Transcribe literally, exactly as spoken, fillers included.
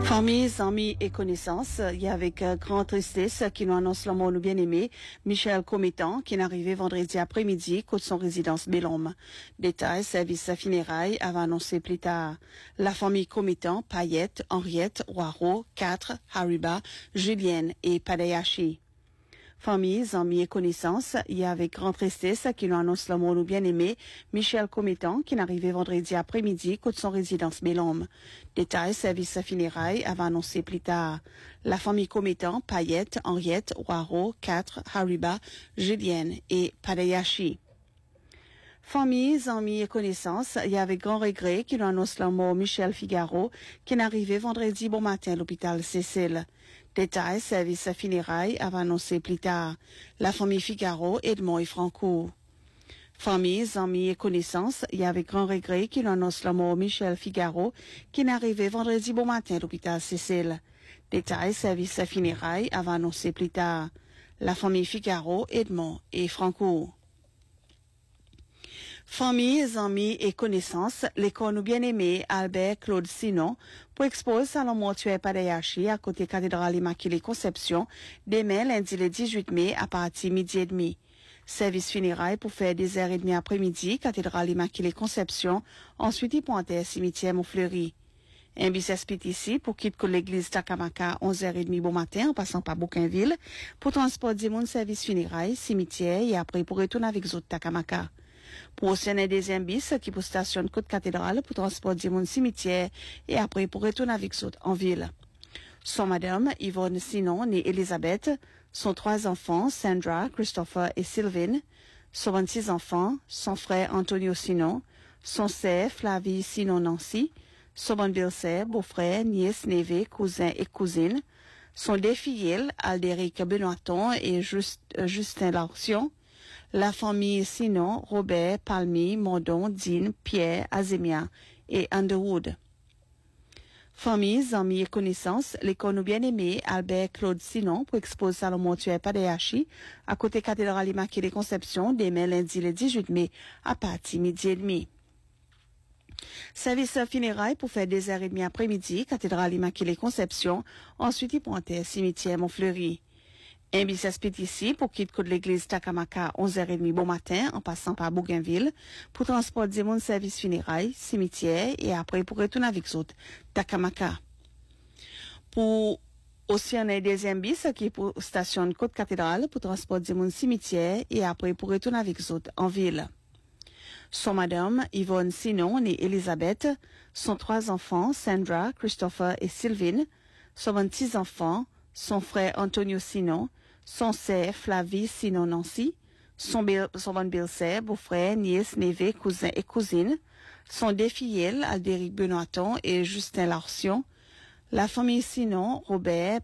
Famille, amis et connaissances, il y a avec euh, grande tristesse qui nous annonce le mort de bien-aimé Michel Comitan qui est arrivé vendredi après-midi côté son résidence Bellhomme. Détail, service funérailles avant annoncé plus tard. La famille Comitan, Payette, Henriette, Roiro, quatre, Hariba, Julienne et Padayashi. Famille, amis et connaissances, il y a avec grande tristesse qui nous annonce le mort de bien-aimé Michel Comitan qui est arrivé vendredi après-midi côté son résidence Bellhomme. Détail, service funérailles avant annoncé plus tard. La famille Comitan, Payette, Henriette, Roiro, quatre, Hariba, Julienne et Padayashi. Famille, amis et connaissances, il y a avec grand regret qui nous annonce la mort Michel Figaro qui est arrivé vendredi bon matin à l'hôpital Cécile. Détail, service funérailles avant annoncé plus tard. La famille Figaro, Edmond et Franco. Famille, amis et connaissances, il y a avec grand regret qui nous annonce la mort Michel Figaro qui est arrivé vendredi bon matin à l'hôpital Cécile. Détail, service funérailles avant annoncé plus tard. La famille Figaro, Edmond et Franco. Famille, amis et connaissances, l'école bien-aimé Albert Claude Sinon pour exposer salon mortuaire Padayashi à côté cathédrale Immaculée Conception demain lundi le dix-huit mai à partir midi et demi. Service funérailles pour faire des heures et demie après-midi cathédrale Immaculée Conception, ensuite y pointer cimetière Montfleury. Un bis ici pour quitter l'église Takamaka onze heures trente bon matin en passant par Bouquinville pour transporter mon service funérailles, cimetière et après pour retourner avec autres Takamaka. Pour aussi un deuxième bis qui pour station Côte Cathédrale pour transporter mon cimetière et après pour retourner avec autres en ville. Son madame Yvonne Sinon, née Elisabeth, son trois enfants Sandra, Christopher et Sylvain, son vingt-six enfants, son frère Antonio Sinon, son sœur Flavie Sinon Nancy, son bon beau-frère, beau-frère, nièce, neveu, cousin et cousine, son deux filles, Aldéric Benoîton et Just, euh, Justin Larsion, la famille Sinon, Robert, Palmy, Mondon, Dean, Pierre, Azemia et Underwood. Famille, amis et connaissances, l'école bien-aimé Albert Claude Sinon pour exposer salon mortuaire Padayashi à côté cathédrale Immaculée Conception demain lundi le dix-huit mai à partir midi et demi. Service funérailles pour faire des heures et demie après-midi cathédrale Immaculée Conception, ensuite y pointer cimetière Montfleury. Un bis ici pour quitter de l'église Takamaka onze heures trente bon matin en passant par Bougainville pour transporter mon service funérailles, cimetière et après pour retourner avec autres Takamaka. Pour aussi un deuxième bis qui est pour station Côte Cathédrale pour transporter mon cimetière et après pour retourner avec autres en ville. Son madame Yvonne Sinon, née Elisabeth, son trois enfants Sandra, Christopher et Sylvain, son vingt-six enfants, son frère Antonio Sinon, son sœur Flavie Sinon Nancy, son, be- son bon beau-frère, beau-frère, nièce, neveu, cousin et cousine, son deux filles, Aldéric Benoîton et Justin Larsion, la famille Sinon, Robert,